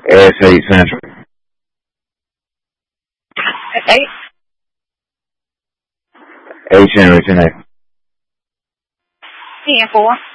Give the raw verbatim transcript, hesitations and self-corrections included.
S eight Central. Eight. H Henry ten A. Ten four.